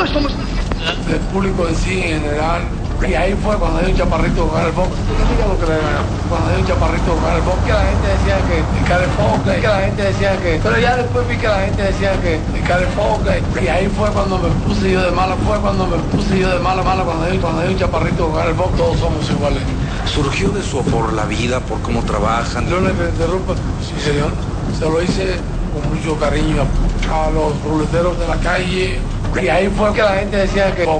del público en sí, en general. Y ahí fue cuando dio un chaparrito jugar al box. Cuando dio un chaparrito jugar al box, que la gente decía que el California, que la gente decía que... Pero ya después vi que la gente decía que el California. Y ahí fue cuando me puse yo de mala, cuando dio un chaparrito jugar al box, todos somos iguales. ¿Surgió de su por la vida, por cómo trabajan? No le interrumpa. Sí, señor. Se lo hice con mucho cariño a los ruleteros de la calle. Y ahí fue que la gente decía que